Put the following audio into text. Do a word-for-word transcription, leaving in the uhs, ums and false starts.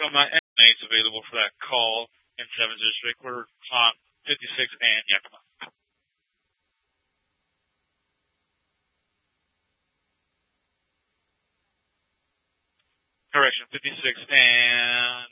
from my mates available for that call in seventh District. We're on fifty-six and Yakima. Correction, fifty-six and